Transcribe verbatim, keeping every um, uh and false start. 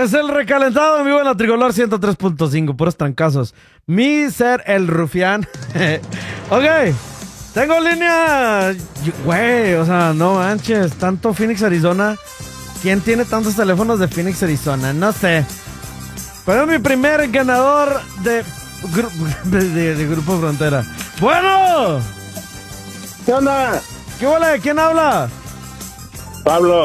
Es el recalentado en vivo en la Tricolor ciento tres punto cinco, puros trancazos. Mi ser el rufián. Ok, tengo línea. Güey, o sea, no manches. Tanto Phoenix, Arizona. ¿Quién tiene tantos teléfonos de Phoenix, Arizona? No sé. Pero es mi primer ganador de, de, de, de Grupo Frontera. Bueno. ¿Qué onda? ¿Qué huele? ¿Quién habla? Pablo.